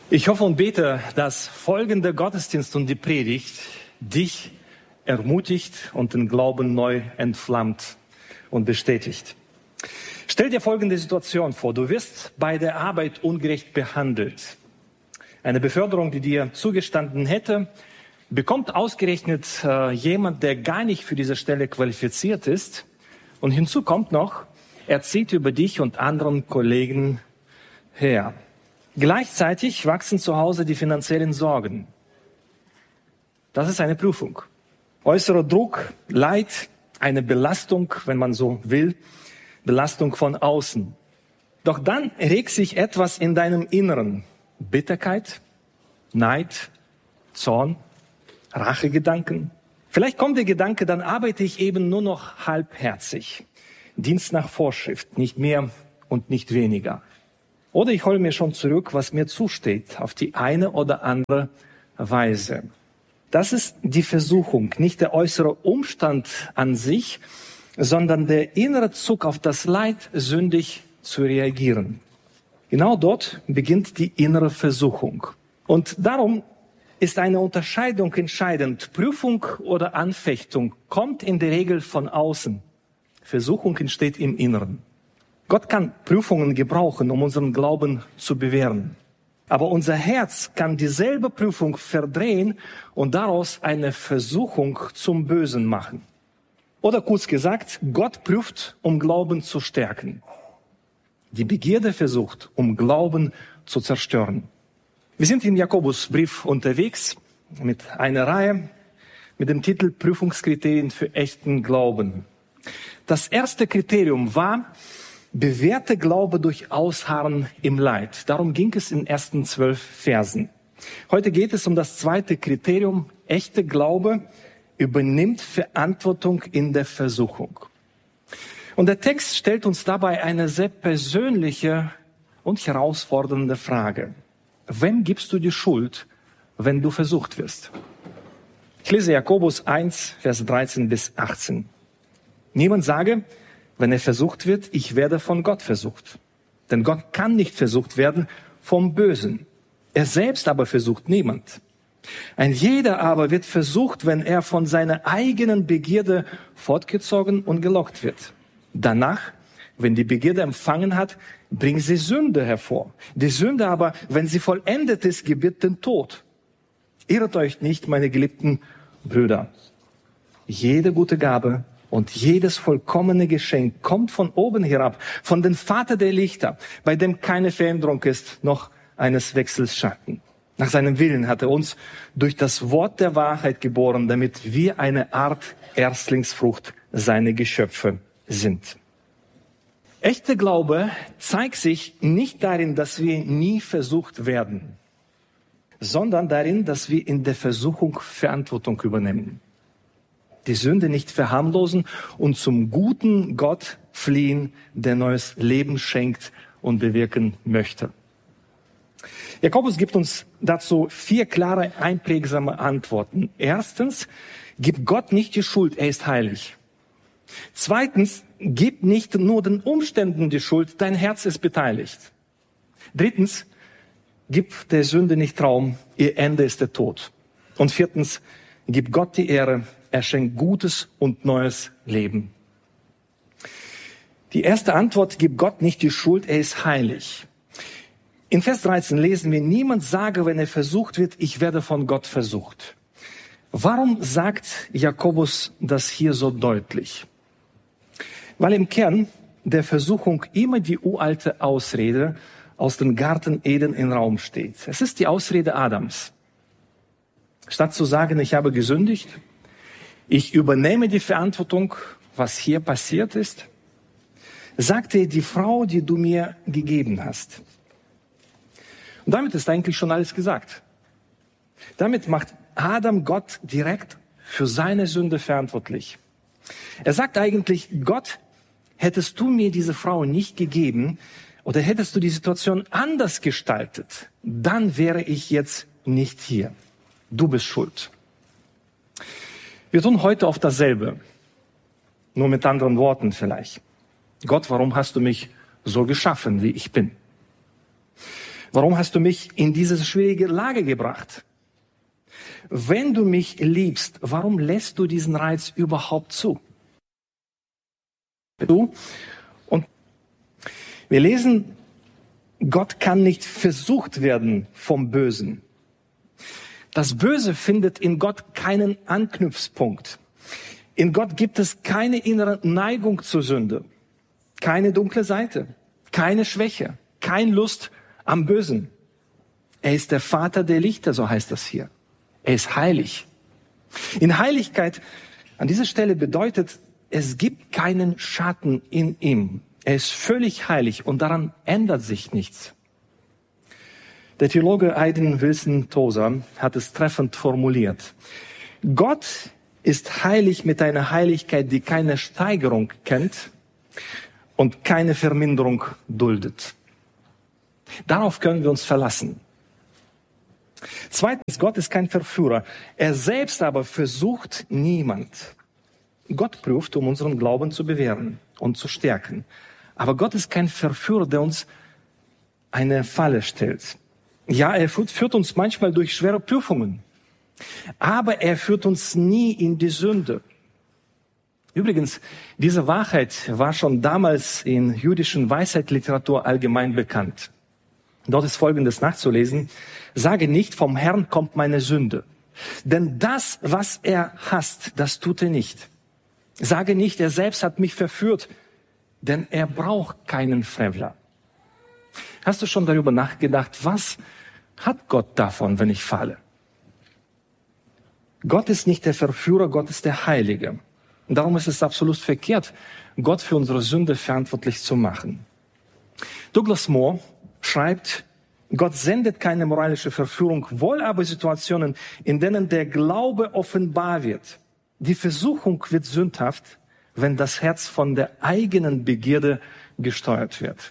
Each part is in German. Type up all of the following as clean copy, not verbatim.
Ich hoffe und bete, dass folgender Gottesdienst und die Predigt dich ermutigt und den Glauben neu entflammt und bestätigt. Stell dir folgende Situation vor. Du wirst bei der Arbeit ungerecht behandelt. Eine Beförderung, die dir zugestanden hätte, bekommt ausgerechnet jemand, der gar nicht für diese Stelle qualifiziert ist. Und hinzu kommt noch, er zieht über dich und anderen Kollegen her. Gleichzeitig wachsen zu Hause die finanziellen Sorgen. Das ist eine Prüfung. Äußerer Druck, Leid, eine Belastung, wenn man so will, Belastung von außen. Doch dann regt sich etwas in deinem Inneren. Bitterkeit, Neid, Zorn, Rachegedanken. Vielleicht kommt der Gedanke, dann arbeite ich eben nur noch halbherzig. Dienst nach Vorschrift, nicht mehr und nicht weniger. Oder ich hole mir schon zurück, was mir zusteht, auf die eine oder andere Weise. Das ist die Versuchung, nicht der äußere Umstand an sich, sondern der innere Zug auf das Leid, sündig zu reagieren. Genau dort beginnt die innere Versuchung. Und darum ist eine Unterscheidung entscheidend. Prüfung oder Anfechtung kommt in der Regel von außen. Versuchung entsteht im Inneren. Gott kann Prüfungen gebrauchen, um unseren Glauben zu bewähren. Aber unser Herz kann dieselbe Prüfung verdrehen und daraus eine Versuchung zum Bösen machen. Oder kurz gesagt, Gott prüft, um Glauben zu stärken. Die Begierde versucht, um Glauben zu zerstören. Wir sind im Jakobusbrief unterwegs mit einer Reihe mit dem Titel Prüfungskriterien für echten Glauben. Das erste Kriterium war, bewährte Glaube durch Ausharren im Leid. Darum ging es in den ersten 12 Versen. Heute geht es um das zweite Kriterium. Echte Glaube übernimmt Verantwortung in der Versuchung. Und der Text stellt uns dabei eine sehr persönliche und herausfordernde Frage. Wem gibst du die Schuld, wenn du versucht wirst? Ich lese Jakobus 1, Vers 13 bis 18. Niemand sage, wenn er versucht wird, ich werde von Gott versucht. Denn Gott kann nicht versucht werden vom Bösen. Er selbst aber versucht niemand. Ein jeder aber wird versucht, wenn er von seiner eigenen Begierde fortgezogen und gelockt wird. Danach, wenn die Begierde empfangen hat, bringt sie Sünde hervor. Die Sünde aber, wenn sie vollendet ist, gebiert den Tod. Irret euch nicht, meine geliebten Brüder. Jede gute Gabe und jedes vollkommene Geschenk kommt von oben herab, von dem Vater der Lichter, bei dem keine Veränderung ist, noch eines Wechsels Schatten. Nach seinem Willen hat er uns durch das Wort der Wahrheit geboren, damit wir eine Art Erstlingsfrucht seiner Geschöpfe sind. Echter Glaube zeigt sich nicht darin, dass wir nie versucht werden, sondern darin, dass wir in der Versuchung Verantwortung übernehmen. Die Sünde nicht verharmlosen und zum guten Gott fliehen, der neues Leben schenkt und bewirken möchte. Jakobus gibt uns dazu 4 klare, einprägsame Antworten. Erstens, gib Gott nicht die Schuld, er ist heilig. Zweitens, gib nicht nur den Umständen die Schuld, dein Herz ist beteiligt. Drittens, gib der Sünde nicht Raum, ihr Ende ist der Tod. Und viertens, gib Gott die Ehre, er schenkt gutes und neues Leben. Die erste Antwort, gib Gott nicht die Schuld, er ist heilig. In Vers 13 lesen wir, niemand sage, wenn er versucht wird, ich werde von Gott versucht. Warum sagt Jakobus das hier so deutlich? Weil im Kern der Versuchung immer die uralte Ausrede aus dem Garten Eden im Raum steht. Es ist die Ausrede Adams. Statt zu sagen, ich habe gesündigt, ich übernehme die Verantwortung, was hier passiert ist, sagte er, die Frau, die du mir gegeben hast. Und damit ist eigentlich schon alles gesagt. Damit macht Adam Gott direkt für seine Sünde verantwortlich. Er sagt eigentlich, Gott, hättest du mir diese Frau nicht gegeben oder hättest du die Situation anders gestaltet, dann wäre ich jetzt nicht hier. Du bist schuld. Wir tun heute oft dasselbe, nur mit anderen Worten vielleicht. Gott, warum hast du mich so geschaffen, wie ich bin? Warum hast du mich in diese schwierige Lage gebracht? Wenn du mich liebst, warum lässt du diesen Reiz überhaupt zu? Und wir lesen, Gott kann nicht versucht werden vom Bösen. Das Böse findet in Gott keinen Anknüpfpunkt. In Gott gibt es keine innere Neigung zur Sünde, keine dunkle Seite, keine Schwäche, keine Lust am Bösen. Er ist der Vater der Lichter, so heißt das hier. Er ist heilig. In Heiligkeit, an dieser Stelle bedeutet, es gibt keinen Schatten in ihm. Er ist völlig heilig und daran ändert sich nichts. Der Theologe Aiden Wilson Tozer hat es treffend formuliert. Gott ist heilig mit einer Heiligkeit, die keine Steigerung kennt und keine Verminderung duldet. Darauf können wir uns verlassen. Zweitens, Gott ist kein Verführer. Er selbst aber versucht niemand. Gott prüft, um unseren Glauben zu bewähren und zu stärken. Aber Gott ist kein Verführer, der uns eine Falle stellt. Ja, er führt uns manchmal durch schwere Prüfungen. Aber er führt uns nie in die Sünde. Übrigens, diese Wahrheit war schon damals in jüdischen Weisheitsliteratur allgemein bekannt. Dort ist Folgendes nachzulesen. Sage nicht, vom Herrn kommt meine Sünde. Denn das, was er hasst, das tut er nicht. Sage nicht, er selbst hat mich verführt, denn er braucht keinen Frevler. Hast du schon darüber nachgedacht, was hat Gott davon, wenn ich falle? Gott ist nicht der Verführer, Gott ist der Heilige. Und darum ist es absolut verkehrt, Gott für unsere Sünde verantwortlich zu machen. Douglas Moore schreibt, Gott sendet keine moralische Verführung, wohl aber Situationen, in denen der Glaube offenbar wird. Die Versuchung wird sündhaft, wenn das Herz von der eigenen Begierde gesteuert wird.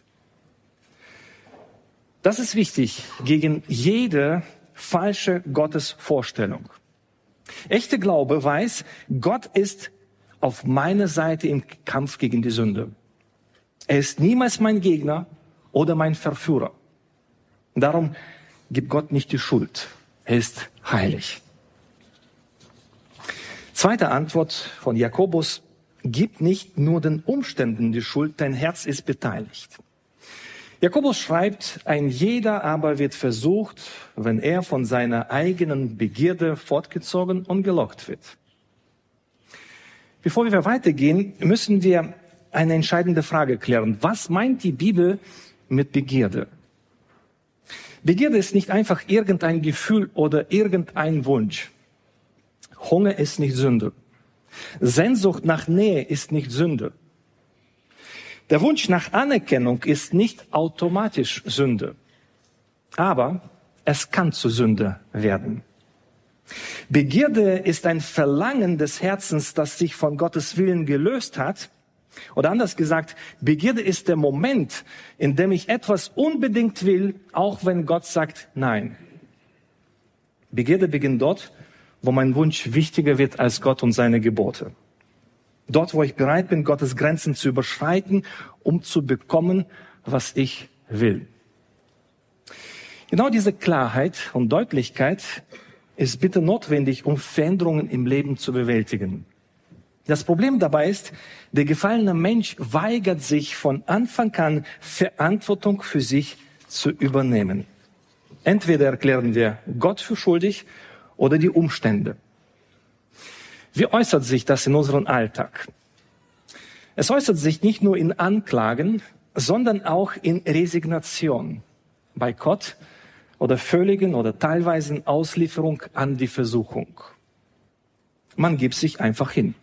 Das ist wichtig gegen jede falsche Gottesvorstellung. Echter Glaube weiß, Gott ist auf meiner Seite im Kampf gegen die Sünde. Er ist niemals mein Gegner oder mein Verführer. Darum gibt Gott nicht die Schuld. Er ist heilig. Zweite Antwort von Jakobus: Gib nicht nur den Umständen die Schuld, dein Herz ist beteiligt. Jakobus schreibt, ein jeder aber wird versucht, wenn er von seiner eigenen Begierde fortgezogen und gelockt wird. Bevor wir weitergehen, müssen wir eine entscheidende Frage klären. Was meint die Bibel mit Begierde? Begierde ist nicht einfach irgendein Gefühl oder irgendein Wunsch. Hunger ist nicht Sünde. Sehnsucht nach Nähe ist nicht Sünde. Der Wunsch nach Anerkennung ist nicht automatisch Sünde. Aber es kann zu Sünde werden. Begierde ist ein Verlangen des Herzens, das sich von Gottes Willen gelöst hat. Oder anders gesagt, Begierde ist der Moment, in dem ich etwas unbedingt will, auch wenn Gott sagt Nein. Begierde beginnt dort, wo mein Wunsch wichtiger wird als Gott und seine Gebote. Dort, wo ich bereit bin, Gottes Grenzen zu überschreiten, um zu bekommen, was ich will. Genau diese Klarheit und Deutlichkeit ist bitte notwendig, um Veränderungen im Leben zu bewältigen. Das Problem dabei ist, der gefallene Mensch weigert sich von Anfang an, Verantwortung für sich zu übernehmen. Entweder erklären wir Gott für schuldig oder die Umstände. Wie äußert sich das in unserem Alltag? Es äußert sich nicht nur in Anklagen, sondern auch in Resignation bei Gott oder völligen oder teilweisen Auslieferung an die Versuchung. Man gibt sich einfach hin.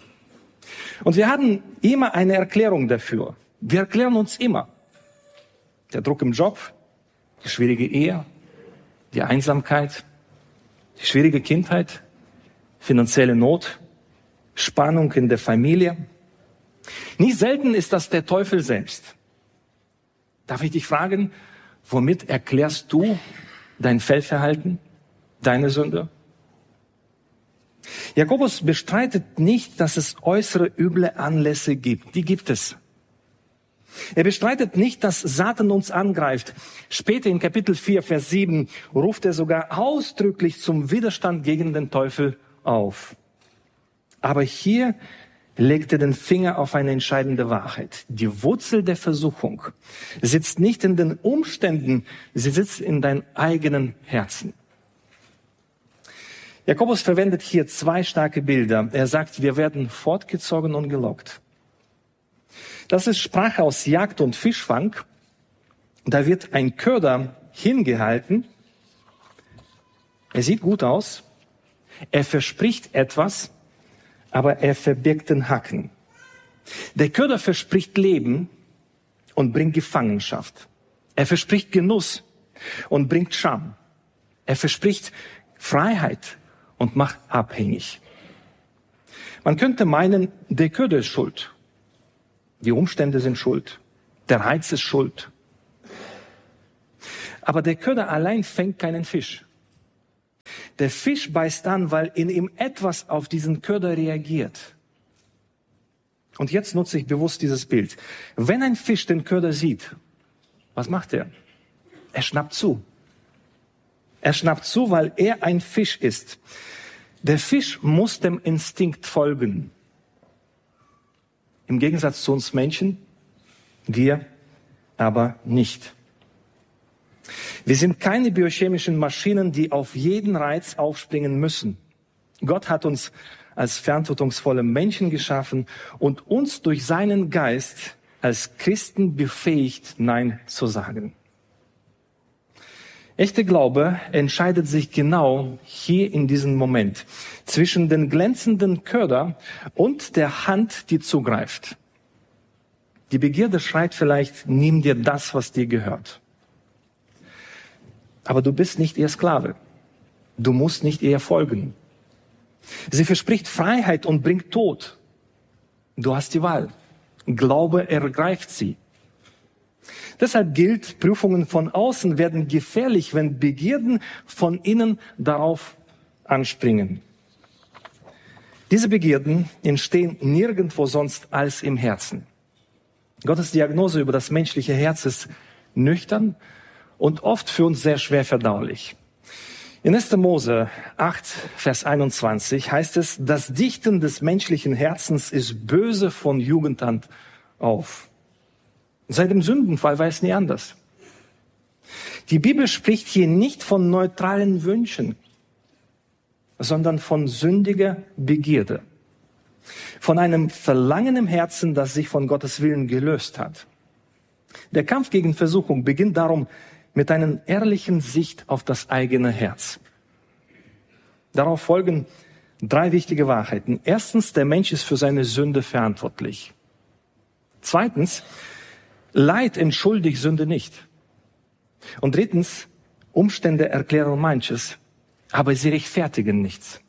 Und wir haben immer eine Erklärung dafür. Wir erklären uns immer. Der Druck im Job, die schwierige Ehe, die Einsamkeit, die schwierige Kindheit, finanzielle Not, Spannung in der Familie. Nicht selten ist das der Teufel selbst. Darf ich dich fragen, womit erklärst du dein Fehlverhalten, deine Sünde? Jakobus bestreitet nicht, dass es äußere üble Anlässe gibt. Die gibt es. Er bestreitet nicht, dass Satan uns angreift. Später in Kapitel 4, Vers 7 ruft er sogar ausdrücklich zum Widerstand gegen den Teufel auf. Aber hier legt er den Finger auf eine entscheidende Wahrheit. Die Wurzel der Versuchung sitzt nicht in den Umständen, sie sitzt in deinem eigenen Herzen. Jakobus verwendet hier zwei starke Bilder. Er sagt, wir werden fortgezogen und gelockt. Das ist Sprache aus Jagd und Fischfang. Da wird ein Köder hingehalten. Er sieht gut aus. Er verspricht etwas, aber er verbirgt den Haken. Der Köder verspricht Leben und bringt Gefangenschaft. Er verspricht Genuss und bringt Scham. Er verspricht Freiheit und macht abhängig. Man könnte meinen, der Köder ist schuld. Die Umstände sind schuld. Der Reiz ist schuld. Aber der Köder allein fängt keinen Fisch. Der Fisch beißt an, weil in ihm etwas auf diesen Köder reagiert. Und jetzt nutze ich bewusst dieses Bild. Wenn ein Fisch den Köder sieht, was macht er? Er schnappt zu. Er schnappt zu, weil er ein Fisch ist. Der Fisch muss dem Instinkt folgen. Im Gegensatz zu uns Menschen, wir aber nicht. Wir sind keine biochemischen Maschinen, die auf jeden Reiz aufspringen müssen. Gott hat uns als verantwortungsvolle Menschen geschaffen und uns durch seinen Geist als Christen befähigt, Nein zu sagen. Echter Glaube entscheidet sich genau hier in diesem Moment zwischen den glänzenden Köder und der Hand, die zugreift. Die Begierde schreit vielleicht, nimm dir das, was dir gehört. Aber du bist nicht ihr Sklave. Du musst nicht ihr folgen. Sie verspricht Freiheit und bringt Tod. Du hast die Wahl. Glaube ergreift sie. Deshalb gilt, Prüfungen von außen werden gefährlich, wenn Begierden von innen darauf anspringen. Diese Begierden entstehen nirgendwo sonst als im Herzen. Gottes Diagnose über das menschliche Herz ist nüchtern und oft für uns sehr schwer verdaulich. In 1. Mose 8, Vers 21 heißt es, das Dichten des menschlichen Herzens ist böse von Jugend an auf. Seit dem Sündenfall war es nie anders. Die Bibel spricht hier nicht von neutralen Wünschen, sondern von sündiger Begierde. Von einem Verlangen im Herzen, das sich von Gottes Willen gelöst hat. Der Kampf gegen Versuchung beginnt darum mit einer ehrlichen Sicht auf das eigene Herz. Darauf folgen 3 wichtige Wahrheiten. Erstens, der Mensch ist für seine Sünde verantwortlich. Zweitens, Leid entschuldigt Sünde nicht. Und drittens, Umstände erklären manches, aber sie rechtfertigen nichts.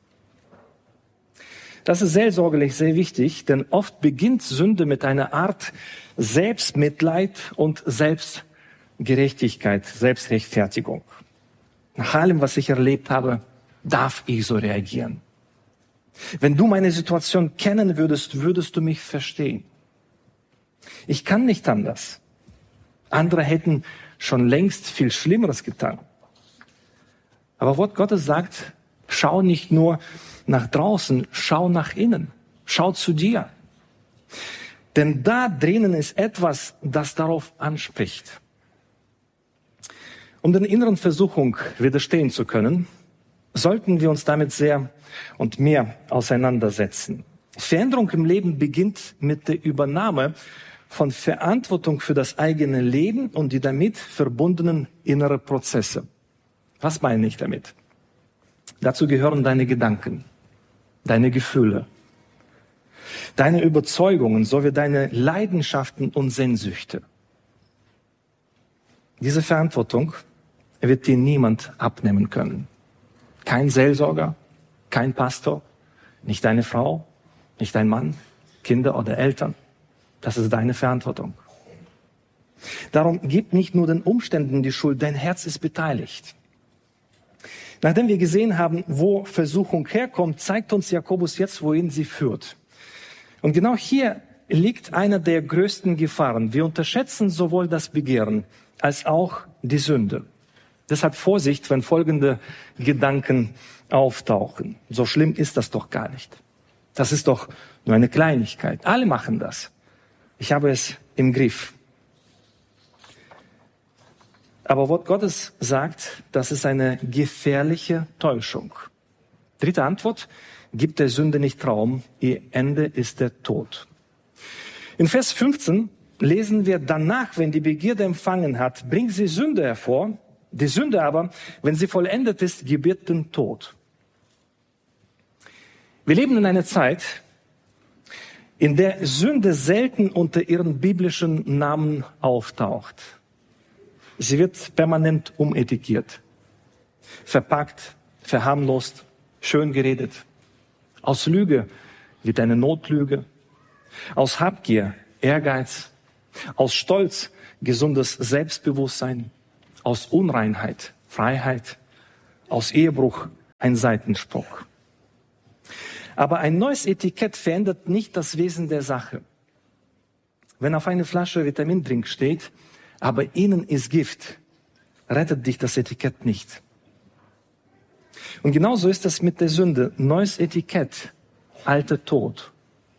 Das ist seelsorgerlich sehr wichtig, denn oft beginnt Sünde mit einer Art Selbstmitleid und Selbstgerechtigkeit, Selbstrechtfertigung. Nach allem, was ich erlebt habe, darf ich so reagieren. Wenn du meine Situation kennen würdest, würdest du mich verstehen. Ich kann nicht anders. Andere hätten schon längst viel Schlimmeres getan. Aber Wort Gottes sagt, schau nicht nur nach draußen, schau nach innen. Schau zu dir. Denn da drinnen ist etwas, das darauf anspricht. Um den inneren Versuchungen widerstehen zu können, sollten wir uns damit sehr und mehr auseinandersetzen. Veränderung im Leben beginnt mit der Übernahme von Verantwortung für das eigene Leben und die damit verbundenen inneren Prozesse. Was meine ich damit? Dazu gehören deine Gedanken, deine Gefühle, deine Überzeugungen sowie deine Leidenschaften und Sehnsüchte. Diese Verantwortung wird dir niemand abnehmen können. Kein Seelsorger, kein Pastor, nicht deine Frau, nicht dein Mann, Kinder oder Eltern. Das ist deine Verantwortung. Darum gib nicht nur den Umständen die Schuld, dein Herz ist beteiligt. Nachdem wir gesehen haben, wo Versuchung herkommt, zeigt uns Jakobus jetzt, wohin sie führt. Und genau hier liegt einer der größten Gefahren. Wir unterschätzen sowohl das Begehren als auch die Sünde. Deshalb Vorsicht, wenn folgende Gedanken auftauchen. So schlimm ist das doch gar nicht. Das ist doch nur eine Kleinigkeit. Alle machen das. Ich habe es im Griff. Aber Wort Gottes sagt, das ist eine gefährliche Täuschung. Dritte Antwort: Gibt der Sünde nicht Raum, ihr Ende ist der Tod. In Vers 15 lesen wir: Danach, wenn die Begierde empfangen hat, bringt sie Sünde hervor. Die Sünde aber, wenn sie vollendet ist, gebiert den Tod. Wir leben in einer Zeit, in der Sünde selten unter ihren biblischen Namen auftaucht. Sie wird permanent umetikettiert, verpackt, verharmlost, schön geredet. Aus Lüge wird eine Notlüge, aus Habgier Ehrgeiz, aus Stolz gesundes Selbstbewusstsein, aus Unreinheit Freiheit, aus Ehebruch ein Seitensprung. Aber ein neues Etikett verändert nicht das Wesen der Sache. Wenn auf einer Flasche Vitamindrink steht, aber innen ist Gift, rettet dich das Etikett nicht. Und genauso ist es mit der Sünde. Neues Etikett, alter Tod.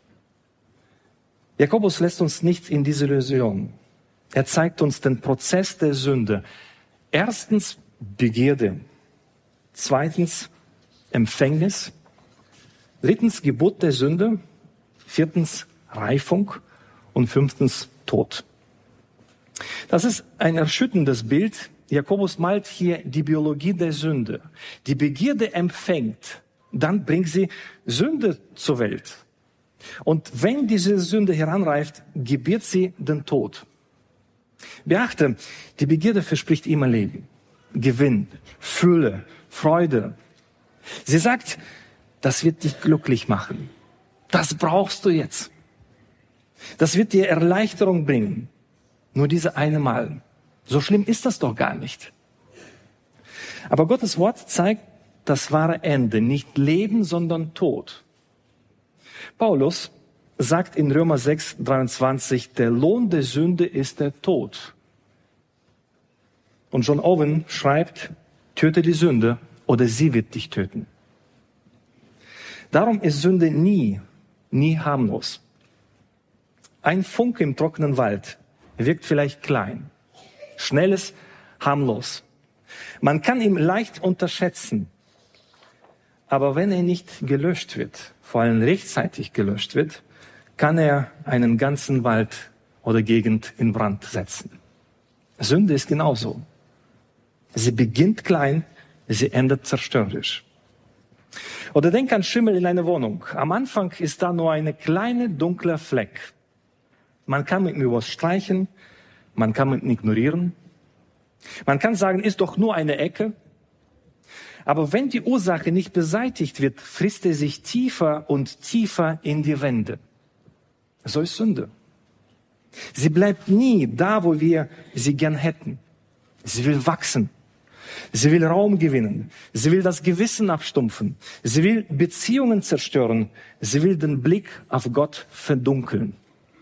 Jakobus lässt uns nicht in diese Illusion. Er zeigt uns den Prozess der Sünde. Erstens Begierde. Zweitens Empfängnis. Drittens Geburt der Sünde. Viertens Reifung. Und fünftens Tod. Das ist ein erschütterndes Bild. Jakobus malt hier die Biologie der Sünde. Die Begierde empfängt, dann bringt sie Sünde zur Welt. Und wenn diese Sünde heranreift, gebiert sie den Tod. Beachte, die Begierde verspricht immer Leben, Gewinn, Fülle, Freude. Sie sagt, das wird dich glücklich machen. Das brauchst du jetzt. Das wird dir Erleichterung bringen. Nur diese eine Mal. So schlimm ist das doch gar nicht. Aber Gottes Wort zeigt das wahre Ende. Nicht Leben, sondern Tod. Paulus sagt in Römer 6,23, der Lohn der Sünde ist der Tod. Und John Owen schreibt, töte die Sünde oder sie wird dich töten. Darum ist Sünde nie harmlos. Ein Funke im trockenen Wald wirkt vielleicht klein, schnelles, harmlos. Man kann ihn leicht unterschätzen. Aber wenn er nicht gelöscht wird, vor allem rechtzeitig gelöscht wird, kann er einen ganzen Wald oder Gegend in Brand setzen. Sünde ist genauso. Sie beginnt klein, sie endet zerstörerisch. Oder denk an Schimmel in einer Wohnung. Am Anfang ist da nur eine kleine dunkle Fleck. Man kann mit ihm was streichen, man kann ihn ignorieren. Man kann sagen, ist doch nur eine Ecke. Aber wenn die Ursache nicht beseitigt wird, frisst er sich tiefer und tiefer in die Wände. So ist Sünde. Sie bleibt nie da, wo wir sie gern hätten. Sie will wachsen. Sie will Raum gewinnen. Sie will das Gewissen abstumpfen. Sie will Beziehungen zerstören. Sie will den Blick auf Gott verdunkeln.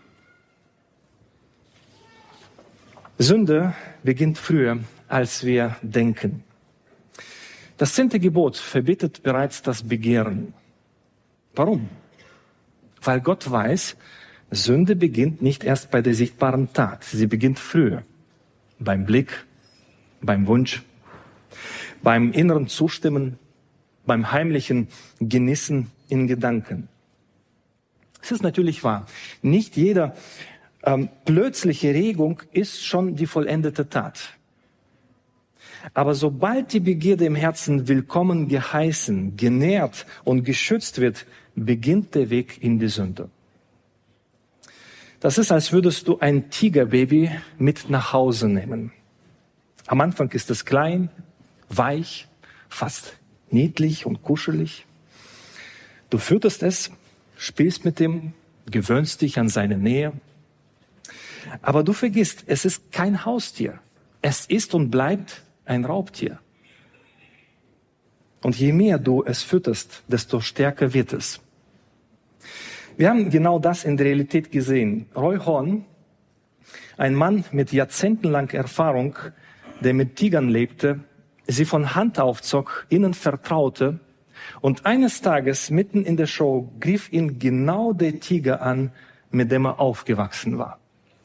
Sünde beginnt früher, als wir denken. Das 10. Gebot verbietet bereits das Begehren. Warum? Weil Gott weiß, Sünde beginnt nicht erst bei der sichtbaren Tat. Sie beginnt früher. Beim Blick, beim Wunsch, beim inneren Zustimmen, beim heimlichen Genießen in Gedanken. Es ist natürlich wahr. Nicht jeder plötzliche Regung ist schon die vollendete Tat. Aber sobald die Begierde im Herzen willkommen geheißen, genährt und geschützt wird, beginnt der Weg in die Sünde. Das ist, als würdest du ein Tigerbaby mit nach Hause nehmen. Am Anfang ist es klein, weich, fast niedlich und kuschelig. Du fütterst es, spielst mit ihm, gewöhnst dich an seine Nähe. Aber du vergisst, es ist kein Haustier. Es ist und bleibt ein Raubtier. Und je mehr du es fütterst, desto stärker wird es. Wir haben genau das in der Realität gesehen. Roy Horn, ein Mann mit jahrzehntelang Erfahrung, der mit Tigern lebte, sie von Hand aufzog, ihnen vertraute und eines Tages mitten in der Show griff ihn genau der Tiger an, mit dem er aufgewachsen war.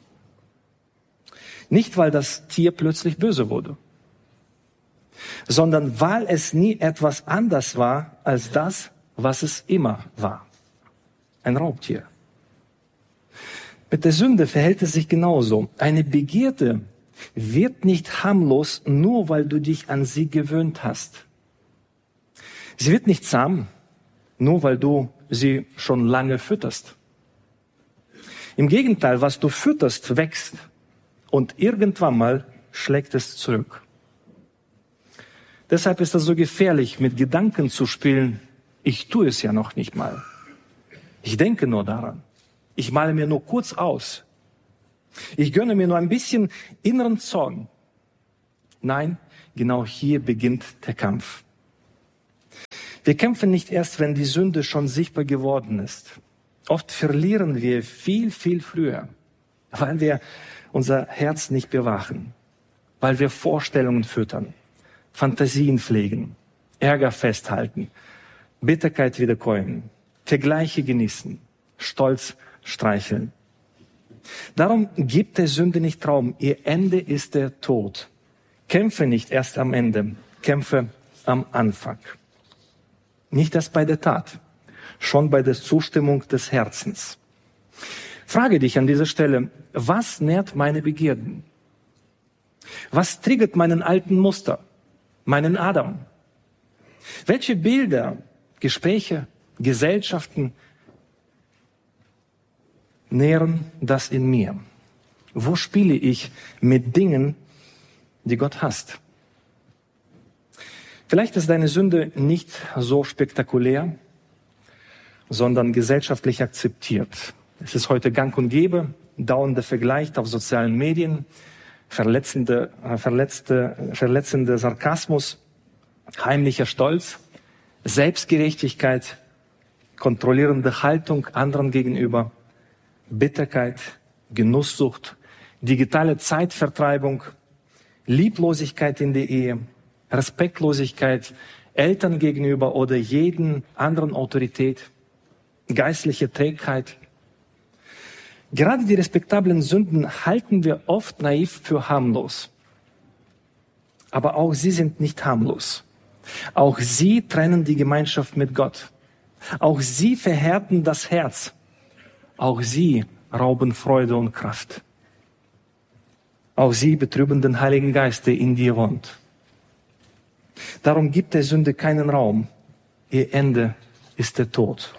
Nicht, weil das Tier plötzlich böse wurde, sondern weil es nie etwas anders war als das, was es immer war. Ein Raubtier. Mit der Sünde verhält es sich genauso. Eine Begierde wird nicht harmlos, nur weil du dich an sie gewöhnt hast. Sie wird nicht zahm, nur weil du sie schon lange fütterst. Im Gegenteil, was du fütterst, wächst und irgendwann mal schlägt es zurück. Deshalb ist es so gefährlich, mit Gedanken zu spielen, ich tue es ja noch nicht mal. Ich denke nur daran. Ich male mir nur kurz aus. Ich gönne mir nur ein bisschen inneren Zorn. Nein, genau hier beginnt der Kampf. Wir kämpfen nicht erst, wenn die Sünde schon sichtbar geworden ist. Oft verlieren wir viel, viel früher, weil wir unser Herz nicht bewachen, weil wir Vorstellungen füttern, Fantasien pflegen, Ärger festhalten, Bitterkeit wiederkäuen, Vergleiche genießen, Stolz streicheln. Darum gibt der Sünde nicht Raum. Ihr Ende ist der Tod. Kämpfe nicht erst am Ende, kämpfe am Anfang. Nicht erst bei der Tat, schon bei der Zustimmung des Herzens. Frage dich an dieser Stelle, was nährt meine Begierden? Was triggert meinen alten Muster, meinen Adam? Welche Bilder, Gespräche, Gesellschaften nähren das in mir? Wo spiele ich mit Dingen, die Gott hasst? Vielleicht ist deine Sünde nicht so spektakulär, sondern gesellschaftlich akzeptiert. Es ist heute gang und gäbe, dauernder Vergleich auf sozialen Medien, verletzender Sarkasmus, heimlicher Stolz, Selbstgerechtigkeit, kontrollierende Haltung anderen gegenüber, Bitterkeit, Genusssucht, digitale Zeitvertreibung, Lieblosigkeit in der Ehe, Respektlosigkeit Eltern gegenüber oder jeden anderen Autorität, geistliche Trägheit. Gerade die respektablen Sünden halten wir oft naiv für harmlos. Aber auch sie sind nicht harmlos. Auch sie trennen die Gemeinschaft mit Gott. Auch sie verhärten das Herz. Auch sie rauben Freude und Kraft. Auch sie betrüben den Heiligen Geist, der in dir wohnt. Darum gibt der Sünde keinen Raum. Ihr Ende ist der Tod.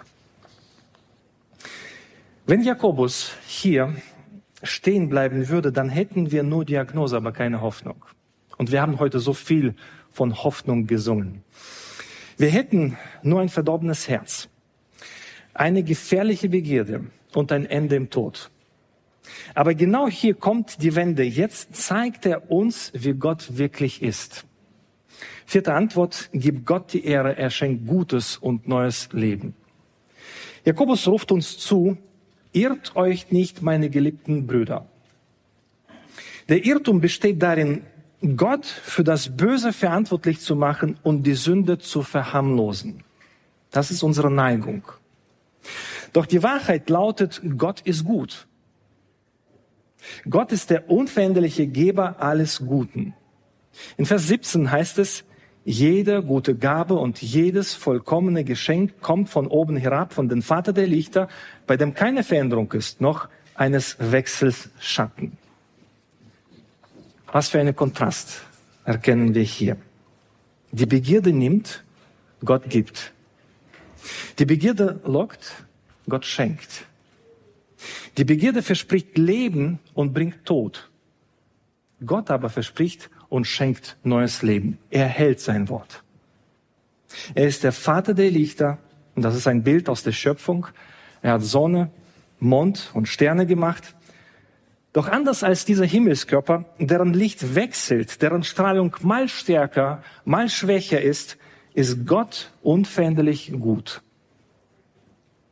Wenn Jakobus hier stehen bleiben würde, dann hätten wir nur Diagnose, aber keine Hoffnung. Und wir haben heute so viel von Hoffnung gesungen. Wir hätten nur ein verdorbenes Herz, eine gefährliche Begierde und ein Ende im Tod. Aber genau hier kommt die Wende. Jetzt zeigt er uns, wie Gott wirklich ist. Vierte Antwort, gib Gott die Ehre, er schenkt Gutes und neues Leben. Jakobus ruft uns zu, irrt euch nicht, meine geliebten Brüder. Der Irrtum besteht darin, Gott für das Böse verantwortlich zu machen und die Sünde zu verharmlosen. Das ist unsere Neigung. Doch die Wahrheit lautet, Gott ist gut. Gott ist der unveränderliche Geber alles Guten. In Vers 17 heißt es, jede gute Gabe und jedes vollkommene Geschenk kommt von oben herab, von dem Vater der Lichter, bei dem keine Veränderung ist, noch eines Wechsels Schatten. Was für einen Kontrast erkennen wir hier. Die Begierde nimmt, Gott gibt. Die Begierde lockt, Gott schenkt. Die Begierde verspricht Leben und bringt Tod. Gott aber verspricht und schenkt neues Leben. Er hält sein Wort. Er ist der Vater der Lichter und das ist ein Bild aus der Schöpfung. Er hat Sonne, Mond und Sterne gemacht. Doch anders als dieser Himmelskörper, deren Licht wechselt, deren Strahlung mal stärker, mal schwächer ist Gott unveränderlich gut.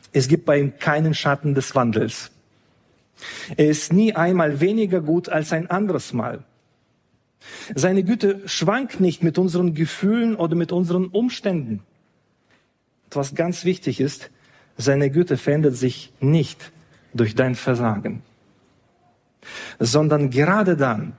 Es gibt bei ihm keinen Schatten des Wandels. Er ist nie einmal weniger gut als ein anderes Mal. Seine Güte schwankt nicht mit unseren Gefühlen oder mit unseren Umständen. Und was ganz wichtig ist, seine Güte verändert sich nicht durch dein Versagen, sondern gerade dann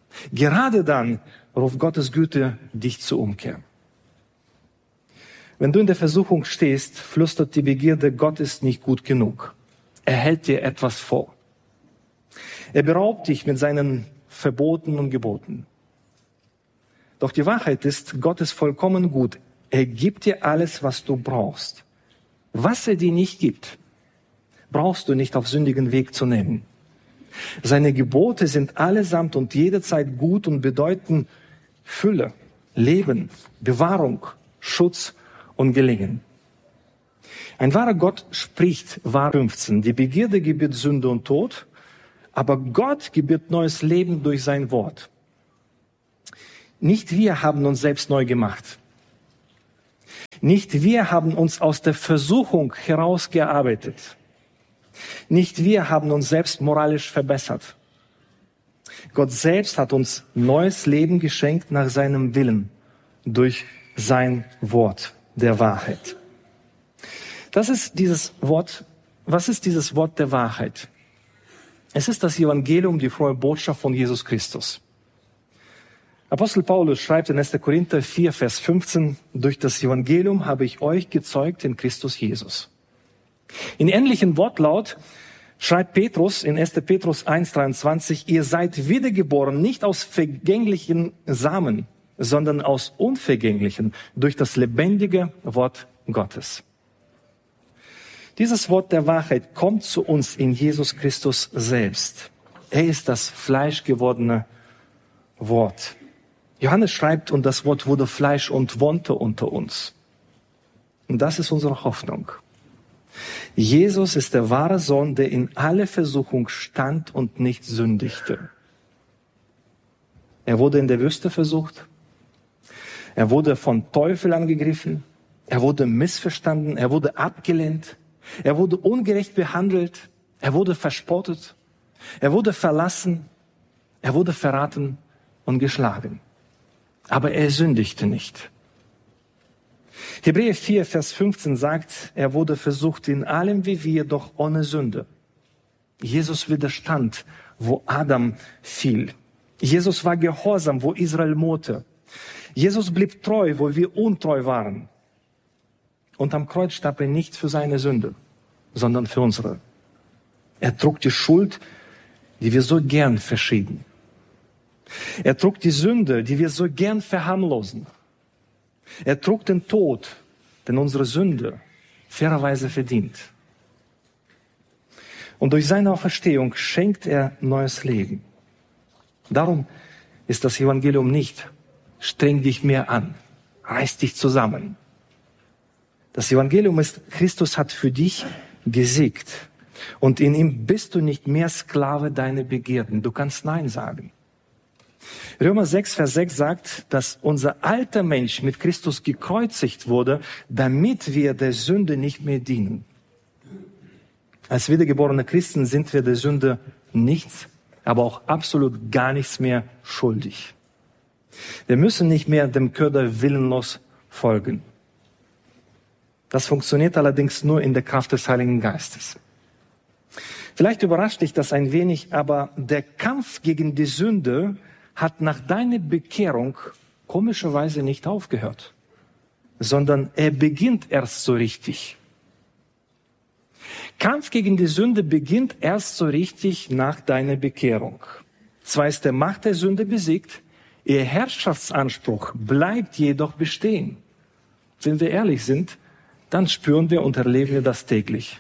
ruft Gottes Güte dich zur Umkehr. Wenn du in der Versuchung stehst, flüstert die Begierde, Gott ist nicht gut genug. Er hält dir etwas vor. Er beraubt dich mit seinen Verboten und Geboten. Doch die Wahrheit ist, Gott ist vollkommen gut. Er gibt dir alles, was du brauchst. Was er dir nicht gibt, brauchst du nicht auf sündigen Weg zu nehmen. Seine Gebote sind allesamt und jederzeit gut und bedeuten Fülle, Leben, Bewahrung, Schutz und Gelingen. Ein wahrer Gott spricht, wahr 15. Die Begierde gebiert Sünde und Tod, aber Gott gebiert neues Leben durch sein Wort. Nicht wir haben uns selbst neu gemacht. Nicht wir haben uns aus der Versuchung herausgearbeitet. Nicht wir haben uns selbst moralisch verbessert. Gott selbst hat uns neues Leben geschenkt nach seinem Willen durch sein Wort der Wahrheit. Das ist dieses Wort. Was ist dieses Wort der Wahrheit? Es ist das Evangelium, die frohe Botschaft von Jesus Christus. Apostel Paulus schreibt in 1. Korinther 4, Vers 15, durch das Evangelium habe ich euch gezeugt in Christus Jesus. In ähnlichem Wortlaut schreibt Petrus in 1. Petrus 1, 23, ihr seid wiedergeboren, nicht aus vergänglichen Samen, sondern aus unvergänglichen, durch das lebendige Wort Gottes. Dieses Wort der Wahrheit kommt zu uns in Jesus Christus selbst. Er ist das fleischgewordene Wort. Johannes schreibt, und das Wort wurde Fleisch und wohnte unter uns. Und das ist unsere Hoffnung. Jesus ist der wahre Sohn, der in alle Versuchung stand und nicht sündigte. Er wurde in der Wüste versucht. Er wurde vom Teufel angegriffen. Er wurde missverstanden. Er wurde abgelehnt. Er wurde ungerecht behandelt. Er wurde verspottet. Er wurde verlassen. Er wurde verraten und geschlagen. Aber er sündigte nicht. Hebräer 4, Vers 15 sagt, er wurde versucht in allem wie wir, doch ohne Sünde. Jesus widerstand, wo Adam fiel. Jesus war gehorsam, wo Israel murrte. Jesus blieb treu, wo wir untreu waren. Und am Kreuz starb er nicht für seine Sünde, sondern für unsere. Er trug die Schuld, die wir so gern verschieben. Er trug die Sünde, die wir so gern verharmlosen. Er trug den Tod, den unsere Sünde fairerweise verdient. Und durch seine Auferstehung schenkt er neues Leben. Darum ist das Evangelium nicht, streng dich mehr an, reiß dich zusammen. Das Evangelium ist, Christus hat für dich gesiegt. Und in ihm bist du nicht mehr Sklave deiner Begierden. Du kannst Nein sagen. Römer 6, Vers 6 sagt, dass unser alter Mensch mit Christus gekreuzigt wurde, damit wir der Sünde nicht mehr dienen. Als wiedergeborene Christen sind wir der Sünde nichts, aber auch absolut gar nichts mehr schuldig. Wir müssen nicht mehr dem Köder willenlos folgen. Das funktioniert allerdings nur in der Kraft des Heiligen Geistes. Vielleicht überrascht dich das ein wenig, aber der Kampf gegen die Sünde hat nach deiner Bekehrung komischerweise nicht aufgehört, sondern er beginnt erst so richtig. Kampf gegen die Sünde beginnt erst so richtig nach deiner Bekehrung. Zwar ist der Macht der Sünde besiegt, ihr Herrschaftsanspruch bleibt jedoch bestehen. Wenn wir ehrlich sind, dann spüren wir und erleben wir das täglich.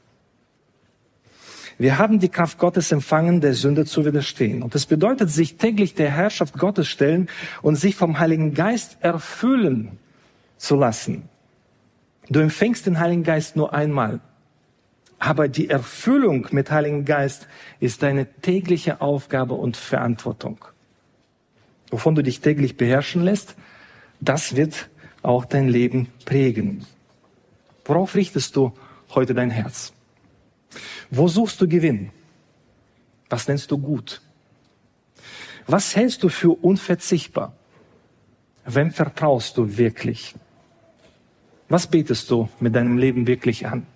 Wir haben die Kraft Gottes empfangen, der Sünde zu widerstehen. Und das bedeutet, sich täglich der Herrschaft Gottes stellen und sich vom Heiligen Geist erfüllen zu lassen. Du empfängst den Heiligen Geist nur einmal. Aber die Erfüllung mit Heiligen Geist ist deine tägliche Aufgabe und Verantwortung. Wovon du dich täglich beherrschen lässt, das wird auch dein Leben prägen. Worauf richtest du heute dein Herz? Wo suchst du Gewinn? Was nennst du gut? Was hältst du für unverzichtbar? Wem vertraust du wirklich? Was betest du mit deinem Leben wirklich an?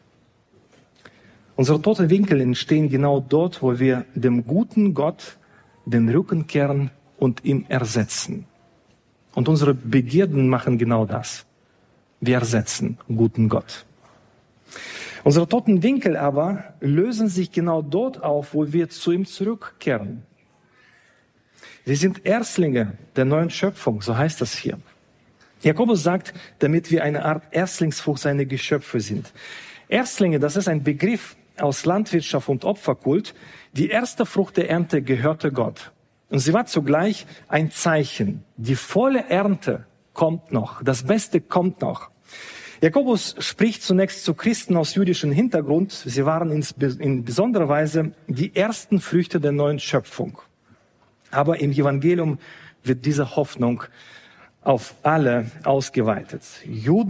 Unsere toten Winkel entstehen genau dort, wo wir dem guten Gott den Rücken kehren und ihn ersetzen. Und unsere Begierden machen genau das. Wir ersetzen guten Gott. Unsere toten Winkel aber lösen sich genau dort auf, wo wir zu ihm zurückkehren. Wir sind Erstlinge der neuen Schöpfung, so heißt das hier. Jakobus sagt, damit wir eine Art Erstlingsfrucht seiner Geschöpfe sind. Erstlinge, das ist ein Begriff aus Landwirtschaft und Opferkult. Die erste Frucht der Ernte gehörte Gott. Und sie war zugleich ein Zeichen. Die volle Ernte kommt noch. Das Beste kommt noch. Jakobus spricht zunächst zu Christen aus jüdischem Hintergrund. Sie waren in besonderer Weise die ersten Früchte der neuen Schöpfung. Aber im Evangelium wird diese Hoffnung auf alle ausgeweitet. Juden